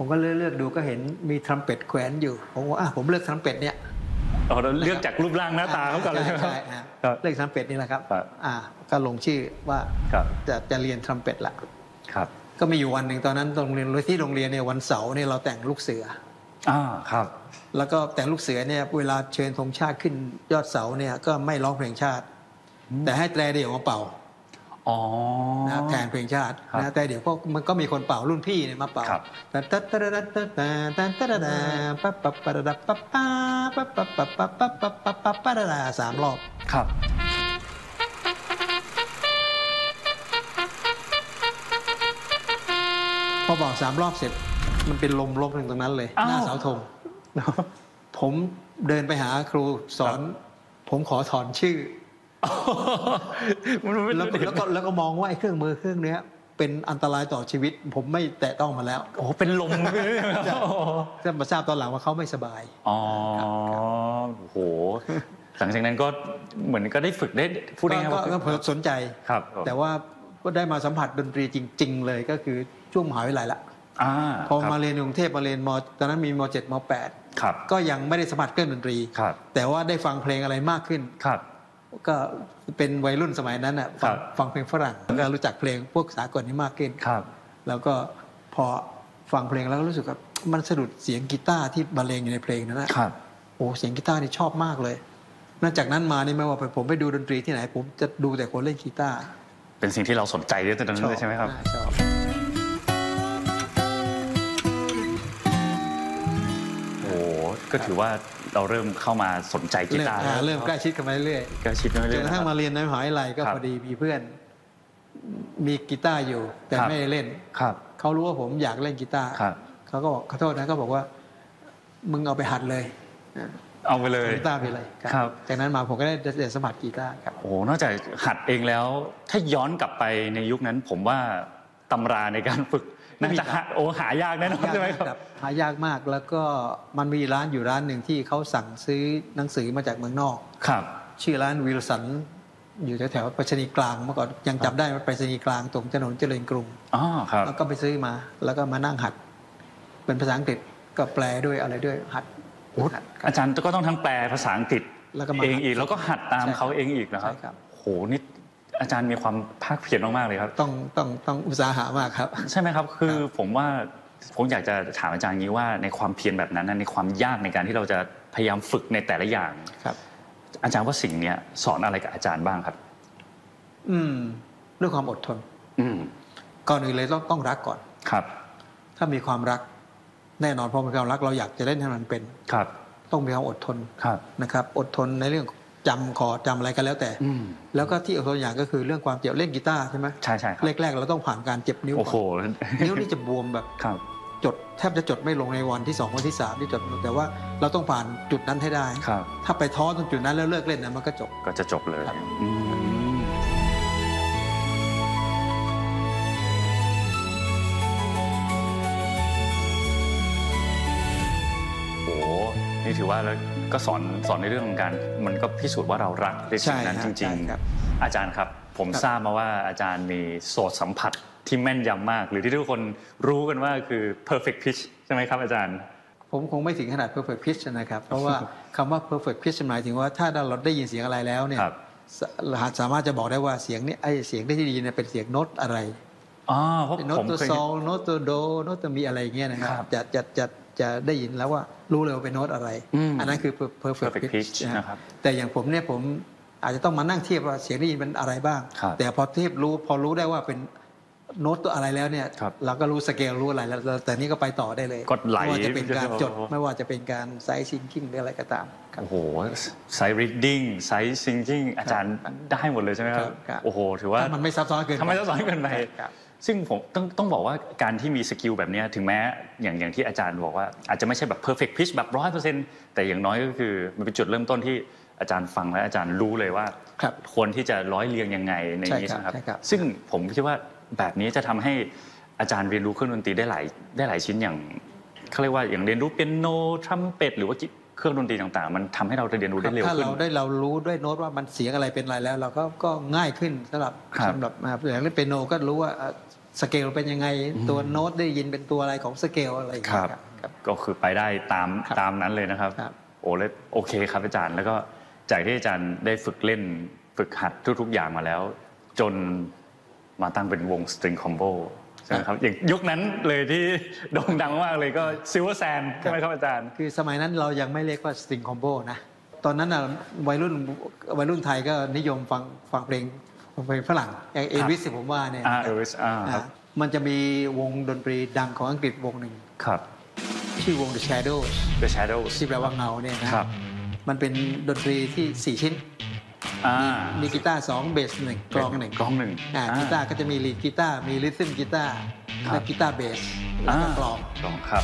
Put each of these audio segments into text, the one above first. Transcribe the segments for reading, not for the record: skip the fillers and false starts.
ผมก็เลือกดูก็เห็นมีทรัมเป็ตแขวนอยู่ผมว่าผมเลือกทรัมเป็ตเนี่ยเราเลือกจากรูปร่างหน้าตาเขาก่อนเลยใช่เลือกทรัมเป็ตนี่แหละครับก็ลงชื่อว่าจะเรียนทรัมเป็ตละครับก็มีอยู่วันหนึ่งตอนนั้นโรงเรียนเนี่ยวันเสาร์เนี่ยเราแต่งลูกเสือครับแล้วก็แต่งลูกเสือเนี่ยเวลาเชิญธงชาติขึ้นยอดเสาเนี่ยก็ไม่ร้องเพลงชาติแต่ให้แตรเดี่ยวมาเป่านะแทนเพลงชาตินะแต่เดี๋ยวมันก็มีคนเป่ารุ่นพี่เนี่ยมาเป่าตัดตัดตัดตัดตัดตัดตัดตัดปั๊บปั๊บปั๊บปั๊บปั๊บปั๊บปั๊บปั๊บปั๊บปั๊บปั๊บปั๊บปั๊บปั๊บ3 รอบครับพอบอก3 รอบเสร็จมันเป็นลมล้มตรงนั้นเลยหน้าเสาธงผมเดินไปหาครูสอนผมขอถอนชื่อแล้วก็มองว่าไอ้เครื่องมือเครื่องนี้เป็นอันตรายต่อชีวิตผมไม่แตะต้องมาแล้วเป็นลมจะมาทราบตอนหลังว่าเขาไม่สบายโหหลังจากนั้นก็เหมือนก็ได้ฝึกได้พูดง่ายๆก็สนใจครับแต่ว่าก็ได้มาสัมผัสดนตรีจริงๆเลยก็คือช่วงมหาวิทยาลัยละพอมาเรียนกรุงเทพมาเรียนตอนนั้นมีม.7 ม.8 ก็ยังไม่ได้สัมผัสเครื่องดนตรีแต่ว่าได้ฟังเพลงอะไรมากขึ้นก็เป็นวัยรุ่นสมัยนั้นอ่ะฟังเพลงฝรั่งแล้วก็รู้จักเพลงพวกสากลนี้มากขึ้นแล้วก็พอฟังเพลงแล้วก็รู้สึกว่ามันสะดุดเสียงกีตาร์ที่บรรเลงอยู่ในเพลงนั้นนะโอ้เสียงกีตาร์นี่ชอบมากเลยนอกจากนั้นมานี่ไม่ว่าผมไปดูดนตรีที่ไหนผมจะดูแต่คนเล่นกีตาร์เป็นสิ่งที่เราสนใจด้วยตอนนั้นเลยใช่ไหมครับชอบก็ถือว่าเราเริ่มเข้ามาสนใจกีตาร์เริ่มใกล้ชิดกันมาเรื่อยๆใกล้ชิดมาเรื่อยๆจนกระทั่งมาเรียนในมหาวิทยาลัยก็พอดีมีเพื่อนมีกีตาร์อยู่แต่ไม่ได้เล่นเขารู้ว่าผมอยากเล่นกีตาร์เขาก็บอกขอโทษนะเขาบอกว่ามึงเอาไปหัดเลยเอาไปเลยกีตาร์ไปเลยครับจากนั้นมาผมก็ได้สัมผัสกีตาร์ครับโอ้นอกจากหัดเองแล้วถ้าย้อนกลับไปในยุคนั้นผมว่าตำราในการฝึกน่าจะหายากแน่นอนใช่ไหมครับหายากมากแล้วก็มันมีร้านอยู่ร้านหนึ่งที่เขาสั่งซื้อหนังสือมาจากเมืองนอกชื่อร้านวิลสันอยู่แถวๆไปรษณีย์กลางเมื่อก่อนยังจำได้ว่าไปรษณีย์กลางตรงถนนเจริญกรุงแล้วก็ไปซื้อมาแล้วก็มานั่งหัดเป็นภาษาอังกฤษก็แปลด้วยอะไรด้วยหัดอาจารย์ก็ต้องทั้งแปลภาษาอังกฤษเองอีกแล้วก็หัดตามเขาเองอีกนะครับโหนี่อาจารย์มีความภาคเพียรมากๆเลยครับต้องอุตสาหะมากครับใช่ไหมครับคือผมอยากจะถามอาจารย์นี้ว่าในความเพียรแบบนั้นในความยากในการที่เราจะพยายามฝึกในแต่ละอย่างครับอาจารย์ว่าสิ่งนี้สอนอะไรกับอาจารย์บ้างครับด้วยความอดทนก่อนอื่นเลยต้องรักก่อนครับถ้ามีความรักแน่นอนพอมีความรักเราอยากจะเล่นให้มันเป็นครับต้องมีความอดทนนะครับอดทนในเรื่องจำอะไรกันแล้วแต่แล้วก็ที่อดทนอย่างก็คือเรื่องความเจ็บเล่นกีตาร์ใช่ไหมใช่ครับแรกๆเราต้องผ่านการเจ็บนิ้วก่อนนิ้วนี่จะบวมแบบจดแทบจะจดไม่ลงในวันที่2วันที่3ที่จดแต่ว่าเราต้องผ่านจุดนั้นให้ได้ถ้าไปท้อตรงจุดนั้นแล้วเลิกเล่นนะมันก็จะจบเลยนี่ถือว่าก็สอนในเรื่องของการมันก็พิสูจน์ว่าเรารักในสิ่งนั้นจริงๆอาจารย์ครับผมทราบมาว่าอาจารย์มีโสตสัมผัสที่แม่นยำมากหรือที่ทุกคนรู้กันว่าคือ perfect pitch ใช่ไหมครับอาจารย์ผมคงไม่ถึงขนาด perfect pitch นะครับเพราะว่าคำว่า perfect pitch หมายถึงว่าถ้าเราได้ยินเสียงอะไรแล้วเนี่ยสามารถจะบอกได้ว่าเสียงนี้เสียงที่ดีเนี่ยเป็นเสียงโน้ตอะไรโน้ตตัวโซลโน้ตตัวโดโน้ตตัวมีอะไรอย่างเงี้ยนะครับจะได้ยินแล้วว่ารู้เลยว่าเป็นโน้ตอะไรอันนั้นคือ perfect pitch นะครับแต่อย่างผมเนี่ยผมอาจจะต้องมานั่งเทียบว่าเสียงได้ยินเป็นอะไรบ้างแต่พอรู้ได้ว่าเป็นโน้ตตัวอะไรแล้วเนี่ยเราก็รู้สเกลรู้อะไรแล้วแต่นี่ก็ไปต่อได้เลยไม่ว่าจะเป็นการจดไม่ว่าจะเป็นการไซส์ซิงกิ้งหรืออะไรก็ตามโอ้โหไซส์รีดดิ้งไซส์ซิงกิ้งอาจารย์ได้หมดเลยใช่ไหมครับโอ้โหถือว่ามันไม่ซับซ้อนเกินไปซึ่งผมต้องบอกว่าการที่มีสกิลแบบนี้ถึงแม้อย่างที่อาจารย์บอกว่าอาจจะไม่ใช่แบบ perfect pitch แบบ 100% แต่อย่างน้อยก็คือมันเป็นจุดเริ่มต้นที่อาจารย์ฟังและอาจารย์รู้เลยว่าควรที่จะร้อยเรียงยังไงในนี้นะครับซึ่งผมคิดว่าแบบนี้จะทำให้อาจารย์เรียนรู้เครื่องดนตรีได้หลายชิ้นอย่างเขาเรียกว่าอย่างเรียนรู้เปียโนทรัมเป็ตหรือว่าเครื่องดนตรีต่างๆมันทำให้เราเรียนรู้ได้เร็วขึ้นถ้าเรารู้ด้วยโน้ตว่ามันเสียงอะไรเป็นอะไรแล้วเราก็ง่ายขึ้นสำหรับอย่างเล่นเปียโนก็รู้ว่าสเกลเป็นยังไงตัวโน้ตได้ยินเป็นตัวอะไรของสเกลอะไรอย่างคเงี้รัยบครับก็คือไปได้ตามนั้นเลยนะครับครับโอ้เลยโอเคครับอาจารย์แล้วก็จากที่อาจารย์ได้ฝึกเล่นฝึกหัดทุกๆอย่างมาแล้ว จนมาตั้งเป็นวง String Combo ใช่ไหมครับอย่างยุคนั้นเลยที่โด่งดังมากเลยก็ Silver Sand ใช่ไหมครับอาจารย์คือสมัยนั้นเรายังไม่เรียกว่า string combo นะตอนนั้นน่ะวัยรุ่นไทยก็นิยมฟังเพลงฝรั่งอย่างเอวิสผมว่าเนี่ยเอลวิสครับมันจะมีวงดนตรีดังของอังกฤษวงหนึ่งครับชื่อวง The Shadows The Shadows ที่แปลว่าเงาเนี่ยนะครับ มันเป็นดนตรีที่ 4 ชิ้น มีกีตาร์2เบส1กลอง1 กลองหนึ่งกีตาร์ก็จะมีลีดกีตาร์มีริทึมกีตาร์ครับและกีตาร์เบสแล้วก็กลองกลองครับ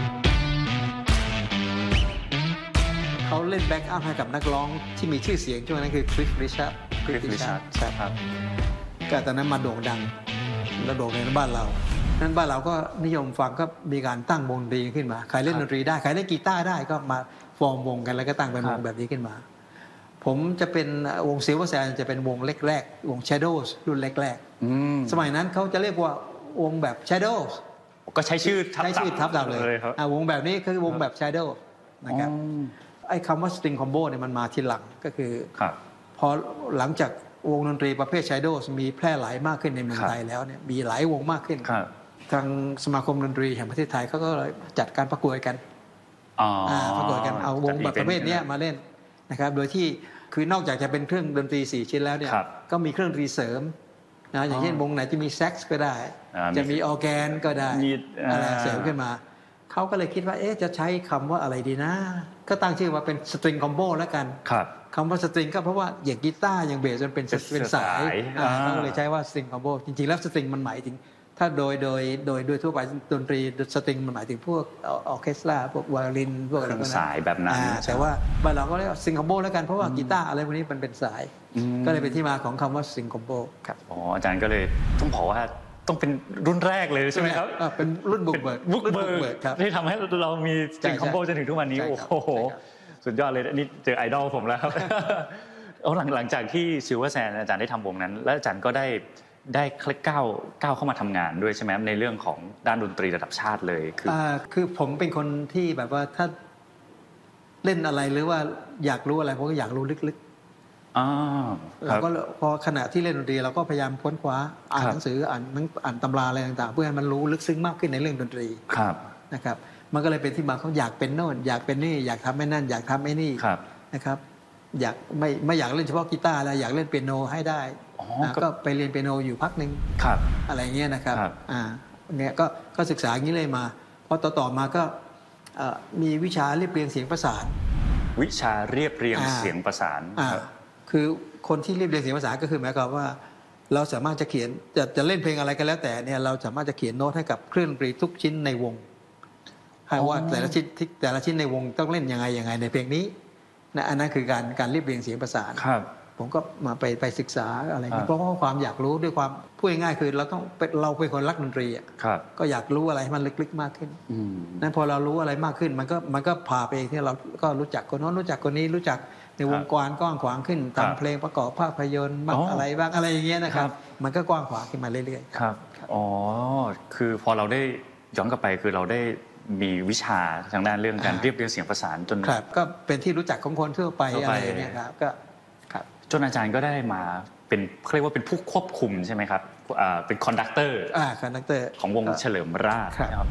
เขาเล่นแบ็กอัพให้กับนักร้องที่มีชื่อเสียงช่วงนั้นคือคริสริชาร์ด Cliff Richard ครับก็ตอนนั้นมาโด่งดังและโด่งดังในบ้านเรานั้นบ้านเราก็นิยมฟังก็มีการตั้งวงดนตรีขึ้นมาใครเล่นดนตรีได้ใครเล่นกีตาร์ได้ก็มาฟอร์มวงกันแล้วก็ตั้งเป็นวงแบบนี้ขึ้นมา ผมจะเป็นวงซิลเวอร์แซนจะเป็นวงแรกๆวง Shadows รุ่นแรกๆสมัยนั้นเขาจะเรียกว่าวงแบบ Shadows ก็ใช้ชื่อทับใช้ชื่อทับศัพท์เลยครับวงแบบนี้คือวงแบบ Shadow นะครับไอ้คำว่า String Combo เนี่ยมันมาทีหลังก็คือครับพอหลังจากวงดนตรีประเภท Shadows มีแพร่หลายมากขึ้นในเมืองไทยแล้วเนี่ยมีหลายวงมากขึ้นครับทางสมาคมดนตรีแห่งประเทศไทยเขาก็เลยจัดการประกวดกัน ประกวดกันเอาวงแบบประเภทเนี้ยมาเล่นนะครับโดยที่คือนอกจากจะเป็นเครื่องดนตรี4ชิ้นแล้วเนี่ยครับก็มีเครื่องดนตรีเสริมนะอย่างเช่นวงไหนจะมีแซ็กซ์ก็ได้ จะมีออร์แกนก็ได้มีอะไรเสริมขึ้นมาเขาก็เลยคิดว่าจะใช้คำว่าอะไรดีนะ ก็ตั้งชื่อว่าเป็นสตริงคอมโบแล้วกันครับคำว่าสตริงก็เพราะว่าอย่างกีตาร์อย่างเบสมันเป็นสาย เขาก็เลยใช้ว่าสตริงคอมโบจริงๆแล้วสตริงมันหมายถึงถ้าโดยทั่วไปดนตรีสตริงมันหมายถึงพวกออร์เคสตราพวกไวโอลินพวกอะไรเครื่องพวกนั้นสายแบบนั้นแต่ว่าบ้านเราก็เรียกว่าสตริงคอมโบแล้วกันเพราะว่ากีตาร์อะไรพวกนี้มันเป็นสาย ก็เลยเป็นที่มาของคำว่าสตริงคอมโบครับอ๋ออาจารย์ก็เลยต้องบอกว่าต้องเป็นรุ่นแรกเลยใช่ไหมครับเป็นรุ่นบุกเบิกบุกเบิกครับที่ทำให้เรามีสตริงใช่คอมโบจนถึงทุกวันนี้ใช่ครับโอ้โหใช่ครับสุดยอดเลยอันนี้เจอไอดอลผมแล้วครับ เอาหลังจากที่ซิลเวอร์แซนอาจารย์ได้ทำวงนั้น แล้วอาจารย์ก็ได้ก้าวเข้ามาทำงานด้วยใช่ไหมในเรื่องของด้านดนตรีระดับชาติเลยคือผมเป็นคนที่แบบว่าถ้าเล่นอะไรหรือว่าอยากรู้อะไรผมก็อยากรู้ลึกๆเราก็พอขณะที่เล่นดนตรีเราก็พยายามค้นคว้าอ่านหนังสืออ่านตำราอะไรต่างๆเพื่อให้มันรู้ลึกซึ้งมากขึ้นในเรื่องดนตรีนะครับมันก็เลยเป็นที่มาเขาอยากเป็นโน่นอยากเป็นนี่อยากทำไอ้นั่นอยากทำไอ้นี่นะครับอยากไม่อยากเล่นเฉพาะกีตาร์แล้วอยากเล่นเปียโนให้ได้ก็ไปเรียนเปียโนอยู่พักหนึ่งอะไรเงี้ยนะครับเนี่ยก็ศึกษาอย่างนี้เลยมาพอต่อมาก็มีวิชาเรียบเรียงเสียงประสานวิชาเรียบเรียงเสียงประสานคือคนที่เรียบเรียงเสียงประสานก็คือหมายความว่าเราสามารถจะเขียนจะเล่นเพลงอะไรก็แล้วแต่เนี่ยเราสามารถจะเขียนโน้ตให้กับเครื่องดนตรีทุกชิ้นในวงให้ว่าแต่ละชิ้นในวงต้องเล่นยังไงในเพลงนี้นะอันนั้นคือการเรียบเรียงเสียงประสานผมก็มาไปศึกษาอะไรเพราะว่าความอยากรู้ด้วยความพูดง่ายๆคือเราเป็นคนรักดนตรีก็อยากรู้อะไรให้มันลึกๆมากขึ้นนั้นพอเรารู้อะไรมากขึ้นมันก็พาไปเองที่เราก็รู้จักคนโน้นรู้จักคนนี้รู้จักในวงกว้างขวางขึ้นทำเพลงประกอบภาพยนตร์บ้างอะไรบ้างอะไรอย่างเงี้ยนะครับมันก็กว้างขวางขึ้นมาเรื่อยๆครับอ๋อคือพอเราได้ย้อนกลับไปคือเราได้มีวิชาทางด้านเรื่องการเรียบเรียงเสียงประสานจนก็เป็นที่รู้จักของคนทั่วไปอะไรอย่างเงี้ยครับก็จนอาจารย์ก็ได้มาเป็นเขาเรียกว่าเป็นผู้ควบคุมใช่ไหมครับเป็นคอนดักเตอร์ของวงเฉลิมราชครับ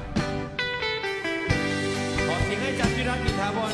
ขอเสียงให้อาจารย์พิรัตน์ อินทาวร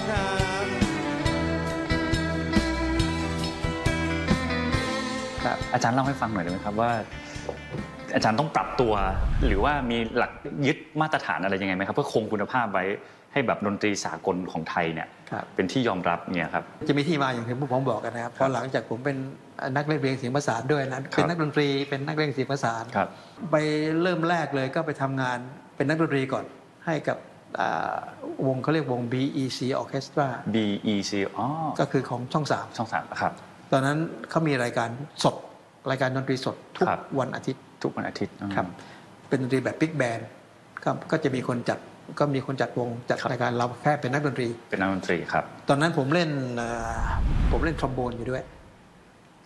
ครับอาจารย์เล่าให้ฟังหน่อยได้ไหมครับว่าอาจารย์ต้องปรับตัวหรือว่ามีหลักยึดมาตรฐานอะไรยังไงไหมครับเพื่อคงคุณภาพไว้ให้แบบดนตรีสากลของไทยเนี่ยเป็นที่ยอมรับเนี่ยครับจะมีที่มาอย่างที่ผมบอกกันนะครับพอหลังจากผมเป็นนักเล่นเพลงเสียงประสานด้วยนะเป็นนักดนตรีเป็นนักเล่นเสียงประสานไปเริ่มแรกเลยก็ไปทำงานเป็นนักดนตรีก่อนให้กับวงเขาเรียกวง BEC Orchestra BEC ก็คือของช่อง 3ครับตอนนั้นเขามีรายการสดรายการดนตรีสดทุกวันอาทิตย์ครับเป็นดนตรีแบบบิ๊กแบนด์ก็จะมีคนจัดวงจัดรายการเราแค่เป็นนักดนตรีครับตอนนั้นผมเล่นทรอมโบนอยู่ด้วย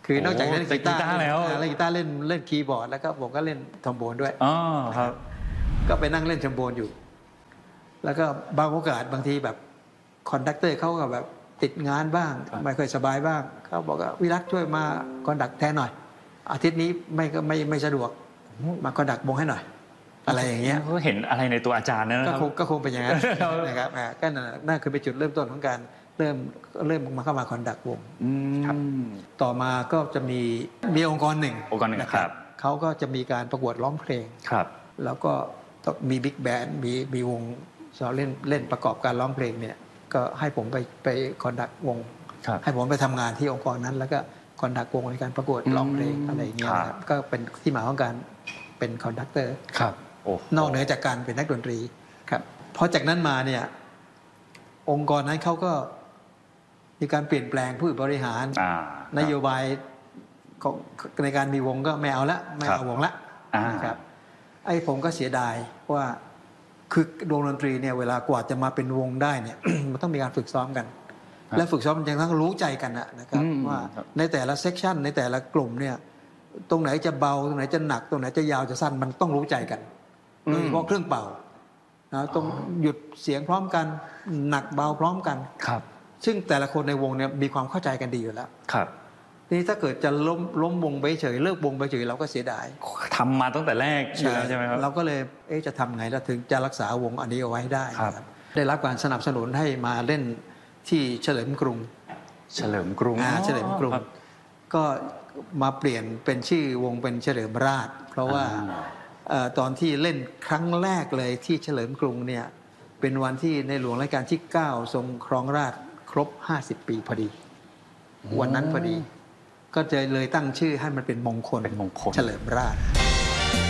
คือนอกจากเล่นกีตาร์แล้วเล่นกีตาร์เล่นคีย์บอร์ดแล้วก็ผมก็เล่นทอมโบนด้วยอ๋อครับก็ไปนั่งเล่นทอมโบนอยู่ แล้วก็บางโอกาสบางทีแบบคอนดักเตอร์เขาก็แบบติดงานบ้าง ไม่ค่อยสบายบ้างเขาบอกว่าวิรัตช่วยมาคอนดักแทนหน่อย อาทิตย์นี้ไม่สะดวกมาคอนดักวงให้หน่อย อะไรอย่างเงี้ยก็เห็นอะไรในตัวอาจารย์นะคก็รับคงเป็นอย่างนั้นนะครับก็นั่นคือเป็นจุดเริ่มต้นของการเริ่มมาเข้ามาคอนดักวง ครับ ต่อมาก็จะมีองค์กรหนึ่งองค์กรหนึ่งนะครับ เขาก็จะมีการประกวดร้องเพลงครับแล้วก็ต้องมีบิ๊กแบนด์มีวงสอนเล่นประกอบการร้องเพลงเนี่ยก็ให้ผมไปคอนดักวงครับให้ผมไปทำงานที่องค์กรนั้น แล้วก็คอนดักวงในการประกวดร้องเพลงอะไรอย่างเงี้ยนะครับก็เป็นที่มาของการเป็นคอนดักเตอร์ครับโอ้นอกเหนือจากการเป็นนักดนตรีครับพอจากนั้นมาเนี่ยองค์กรนั้นเขาก็มีการเปลี่ยนแปลงผู้บริหาร นโยบายของในการมีวงก็ไม่เอาละไม่เอาวงละนะครับไอ้ผมก็เสียดายว่าคือวงดนตรีเนี่ยเวลากว่าจะมาเป็นวงได้เนี่ย มันต้องมีการฝึกซ้อมกัน และฝึกซ้อมยังต้องรู้ใจกันนะครับว่าในแต่ละเซกชันในแต่ละกลุ่มเนี่ยตรงไหนจะเบาตรงไหนจะหนักตรงไหนจะยาวจะสั้นมันต้องรู้ใจกันโดยเฉพาะเครื่องเป่านะต้องหยุดเสียงพร้อมกันหนักเบาพร้อมกันครับซึ่งแต่ละคนในวงเนี่ยมีความเข้าใจกันดีอยู่แล้วครับนี่ถ้าเกิดจะล้มวงไปเฉยเลิกวงไปเฉยเราก็เสียดายทำมาตั้งแต่แรกอยู่แล้วใช่ไหมครับเราก็เลยจะทำไงเราถึงจะรักษาวงอันนี้เอาไว้ให้ได้ครับนะครับได้รับการสนับสนุนให้มาเล่นที่เฉลิมกรุงเฉลิมกรุงเฉลิมกรุงครับก็มาเปลี่ยนเป็นชื่อวงเป็นเฉลิมราช เพราะว่าตอนที่เล่นครั้งแรกเลยที่เฉลิมกรุงเนี่ยเป็นวันที่ในหลวงรัชกาลที่ 9 ทรงครองราชย์ครบ 50 ปีพอดี วันนั้นพอดี ก็จะเลยตั้งชื่อให้มันเป็นมงคลเป็นมงคลเฉลิมราช